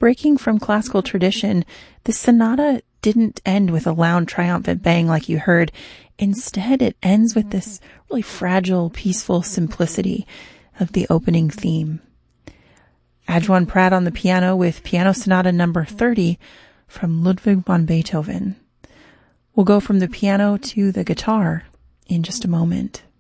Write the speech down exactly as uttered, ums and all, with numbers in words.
breaking from classical tradition, the sonata didn't end with a loud, triumphant bang like you heard. Instead, it ends with this really fragile, peaceful simplicity of the opening theme. Adjuan Pratt on the piano with Piano Sonata number thirty from Ludwig van Beethoven. We'll go from the piano to the guitar in just a moment.